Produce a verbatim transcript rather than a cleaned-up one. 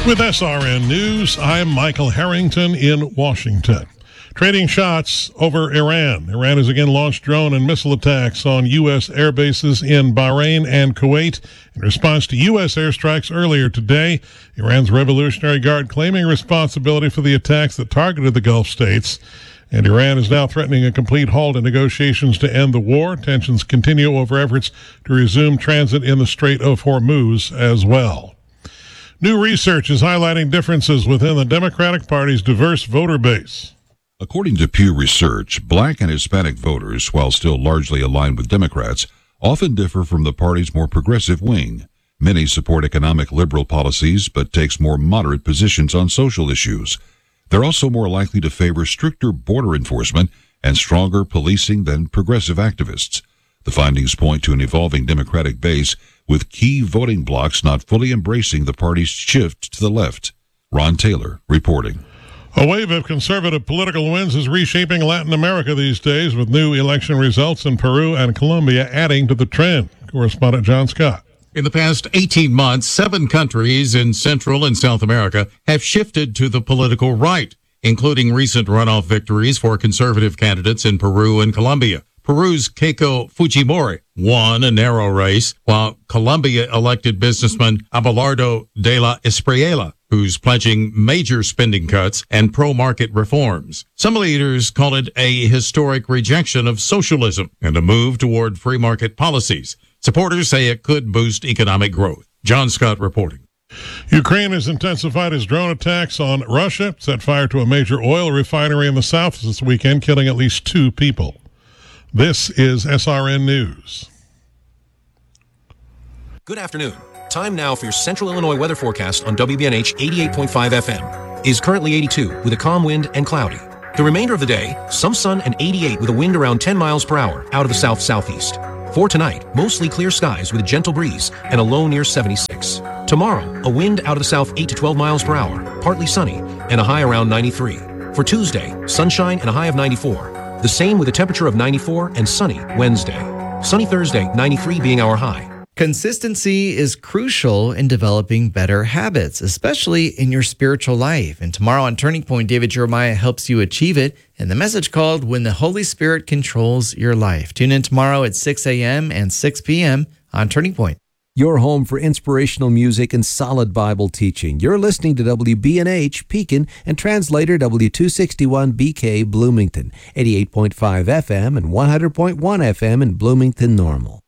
With S R N News, I'm Michael Harrington in Washington. Trading shots over Iran. Iran has again launched drone and missile attacks on U S air bases in Bahrain and Kuwait in response to U S airstrikes earlier today. Iran's Revolutionary Guard claiming responsibility for the attacks that targeted the Gulf states. And Iran is now threatening a complete halt in negotiations to end the war. Tensions continue over efforts to resume transit in the Strait of Hormuz as well. New research is highlighting differences within the Democratic Party's diverse voter base. According to Pew Research, black and Hispanic voters, while still largely aligned with Democrats, often differ from the party's more progressive wing. Many support economic liberal policies, but takes more moderate positions on social issues. They're also more likely to favor stricter border enforcement and stronger policing than progressive activists. The findings point to an evolving Democratic base with key voting blocs not fully embracing the party's shift to the left. Ron Taylor reporting. A wave of conservative political winds is reshaping Latin America these days, with new election results in Peru and Colombia adding to the trend. Correspondent John Scott. In the past eighteen months, seven countries in Central and South America have shifted to the political right, including recent runoff victories for conservative candidates in Peru and Colombia. Peru's Keiko Fujimori won a narrow race, while Colombia elected businessman Abelardo de la Espriella, who's pledging major spending cuts and pro-market reforms. Some leaders call it a historic rejection of socialism and a move toward free market policies. Supporters say it could boost economic growth. John Scott reporting. Ukraine has intensified its drone attacks on Russia, set fire to a major oil refinery in the south this weekend, killing at least two people. This is S R N News. Good afternoon. Time now for your Central Illinois weather forecast on W B N H eighty-eight point five F M. Is currently eighty-two with a calm wind and cloudy. The remainder of the day, some sun and eighty-eight with a wind around ten miles per hour out of the south-southeast. For tonight, mostly clear skies with a gentle breeze and a low near seventy-six. Tomorrow, a wind out of the south eight to twelve miles per hour, partly sunny, and a high around ninety-three. For Tuesday, sunshine and a high of ninety-four. The same with a temperature of ninety-four and sunny Wednesday. Sunny Thursday, ninety-three being our high. Consistency is crucial in developing better habits, especially in your spiritual life. And tomorrow on Turning Point, David Jeremiah helps you achieve it in the message called When the Holy Spirit Controls Your Life. Tune in tomorrow at six a.m. and six p.m. on Turning Point. Your home for inspirational music and solid Bible teaching. You're listening to W B N H, Pekin, and translator W two sixty-one B K, Bloomington, eighty-eight point five F M and one hundred point one F M in Bloomington Normal.